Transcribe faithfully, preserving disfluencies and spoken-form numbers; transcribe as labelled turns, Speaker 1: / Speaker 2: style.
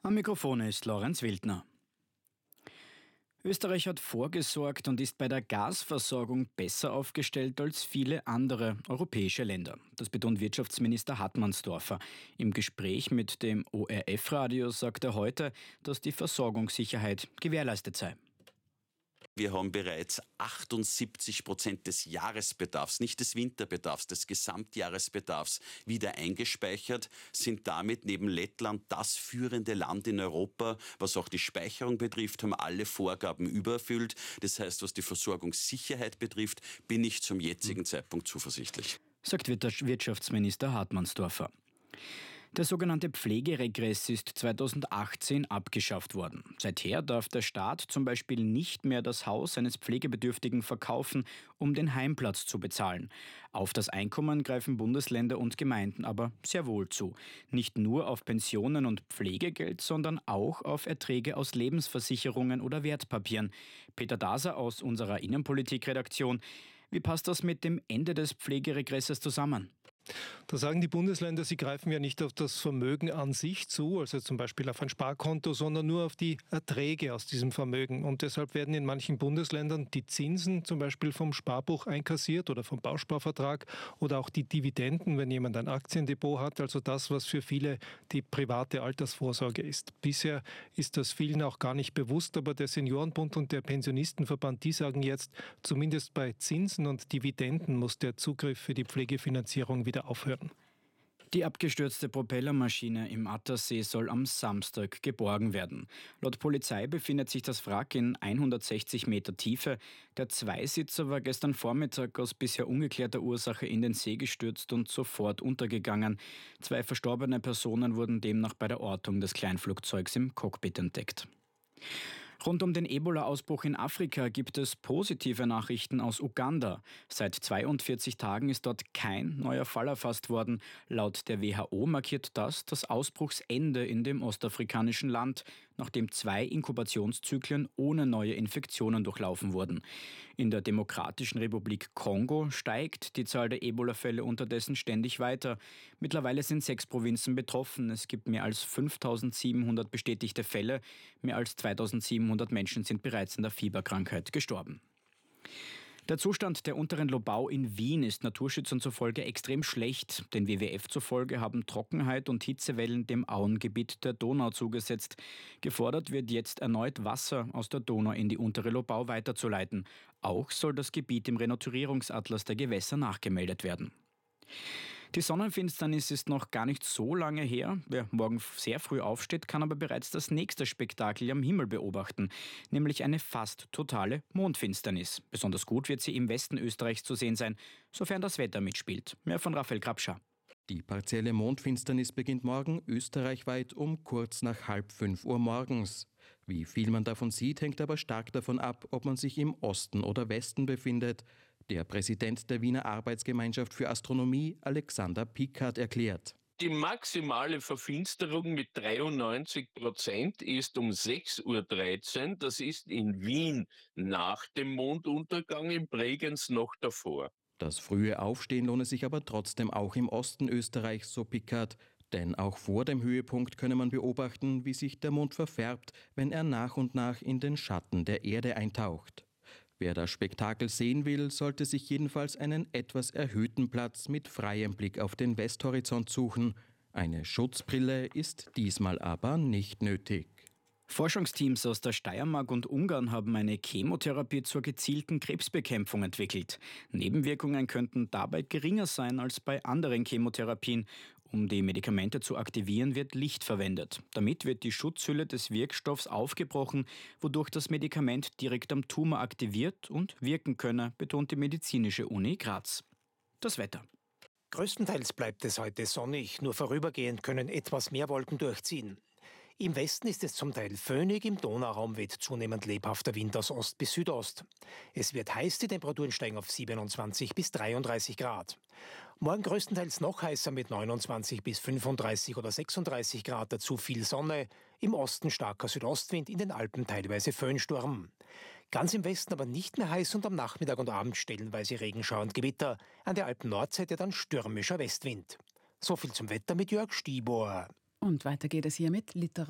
Speaker 1: Am Mikrofon ist Lorenz Wildner. Österreich hat vorgesorgt und ist bei der Gasversorgung besser aufgestellt als viele andere europäische Länder. Das betont Wirtschaftsminister Hartmannsdorfer. Im Gespräch mit dem O R F-Radio sagt er heute, dass die Versorgungssicherheit gewährleistet sei.
Speaker 2: Wir haben bereits achtundsiebzig Prozent des Jahresbedarfs, nicht des Winterbedarfs, des Gesamtjahresbedarfs wieder eingespeichert, sind damit neben Lettland das führende Land in Europa, was auch die Speicherung betrifft, haben alle Vorgaben übererfüllt. Das heißt, was die Versorgungssicherheit betrifft, bin ich zum jetzigen Zeitpunkt zuversichtlich.
Speaker 1: Sagt Wirtschaftsminister Hartmannsdorfer. Der sogenannte Pflegeregress ist zweitausendachtzehn abgeschafft worden. Seither darf der Staat zum Beispiel nicht mehr das Haus eines Pflegebedürftigen verkaufen, um den Heimplatz zu bezahlen. Auf das Einkommen greifen Bundesländer und Gemeinden aber sehr wohl zu. Nicht nur auf Pensionen und Pflegegeld, sondern auch auf Erträge aus Lebensversicherungen oder Wertpapieren. Peter Daser aus unserer Innenpolitik-Redaktion. Wie passt das mit dem Ende des Pflegeregresses zusammen?
Speaker 3: Da sagen die Bundesländer, sie greifen ja nicht auf das Vermögen an sich zu, also zum Beispiel auf ein Sparkonto, sondern nur auf die Erträge aus diesem Vermögen. Und deshalb werden in manchen Bundesländern die Zinsen zum Beispiel vom Sparbuch einkassiert oder vom Bausparvertrag oder auch die Dividenden, wenn jemand ein Aktiendepot hat, also das, was für viele die private Altersvorsorge ist. Bisher ist das vielen auch gar nicht bewusst, aber der Seniorenbund und der Pensionistenverband, die sagen jetzt, zumindest bei Zinsen und Dividenden muss der Zugriff für die Pflegefinanzierung wieder aufhören.
Speaker 1: Die abgestürzte Propellermaschine im Attersee soll am Samstag geborgen werden. Laut Polizei befindet sich das Wrack in hundertsechzig Meter Tiefe. Der Zweisitzer war gestern Vormittag aus bisher ungeklärter Ursache in den See gestürzt und sofort untergegangen. Zwei verstorbene Personen wurden demnach bei der Ortung des Kleinflugzeugs im Cockpit entdeckt. Rund um den Ebola-Ausbruch in Afrika gibt es positive Nachrichten aus Uganda. Seit zweiundvierzig Tagen ist dort kein neuer Fall erfasst worden. Laut der W H O markiert das das Ausbruchsende in dem ostafrikanischen Land, nachdem zwei Inkubationszyklen ohne neue Infektionen durchlaufen wurden. In der Demokratischen Republik Kongo steigt die Zahl der Ebola-Fälle unterdessen ständig weiter. Mittlerweile sind sechs Provinzen betroffen. Es gibt mehr als fünftausendsiebenhundert bestätigte Fälle. Mehr als zweitausendsiebenhundert Menschen sind bereits an der Fieberkrankheit gestorben. Der Zustand der unteren Lobau in Wien ist Naturschützern zufolge extrem schlecht. Den W W F zufolge haben Trockenheit und Hitzewellen dem Auengebiet der Donau zugesetzt. Gefordert wird jetzt erneut Wasser aus der Donau in die untere Lobau weiterzuleiten. Auch soll das Gebiet im Renaturierungsatlas der Gewässer nachgemeldet werden. Die Sonnenfinsternis ist noch gar nicht so lange her. Wer morgen sehr früh aufsteht, kann aber bereits das nächste Spektakel am Himmel beobachten, nämlich eine fast totale Mondfinsternis. Besonders gut wird sie im Westen Österreichs zu sehen sein, sofern das Wetter mitspielt. Mehr von Raphael Grabscher.
Speaker 4: Die partielle Mondfinsternis beginnt morgen österreichweit um kurz nach halb fünf Uhr morgens. Wie viel man davon sieht, hängt aber stark davon ab, ob man sich im Osten oder Westen befindet. Der Präsident der Wiener Arbeitsgemeinschaft für Astronomie, Alexander Pickard, erklärt:
Speaker 5: Die maximale Verfinsterung mit dreiundneunzig Prozent ist um sechs Uhr dreizehn. Das ist in Wien nach dem Monduntergang, in Bregenz noch davor.
Speaker 4: Das frühe Aufstehen lohne sich aber trotzdem auch im Osten Österreichs, so Pickard. Denn auch vor dem Höhepunkt könne man beobachten, wie sich der Mond verfärbt, wenn er nach und nach in den Schatten der Erde eintaucht. Wer das Spektakel sehen will, sollte sich jedenfalls einen etwas erhöhten Platz mit freiem Blick auf den Westhorizont suchen. Eine Schutzbrille ist diesmal aber nicht nötig.
Speaker 1: Forschungsteams aus der Steiermark und Ungarn haben eine Chemotherapie zur gezielten Krebsbekämpfung entwickelt. Nebenwirkungen könnten dabei geringer sein als bei anderen Chemotherapien. Um die Medikamente zu aktivieren, wird Licht verwendet. Damit wird die Schutzhülle des Wirkstoffs aufgebrochen, wodurch das Medikament direkt am Tumor aktiviert und wirken könne, betont die Medizinische Uni Graz. Das Wetter.
Speaker 6: Größtenteils bleibt es heute sonnig, nur vorübergehend können etwas mehr Wolken durchziehen. Im Westen ist es zum Teil föhnig, im Donauraum weht zunehmend lebhafter Wind aus Ost bis Südost. Es wird heiß, die Temperaturen steigen auf siebenundzwanzig bis dreiunddreißig Grad. Morgen größtenteils noch heißer mit neunundzwanzig bis fünfunddreißig oder sechsunddreißig Grad, dazu viel Sonne, im Osten starker Südostwind, in den Alpen teilweise Föhnsturm. Ganz im Westen aber nicht mehr heiß und am Nachmittag und Abend stellenweise Regenschauer und Gewitter, an der Alpen-Nordseite dann stürmischer Westwind. So viel zum Wetter mit Jörg Stibor.
Speaker 7: Und weiter geht es hier mit Literatur.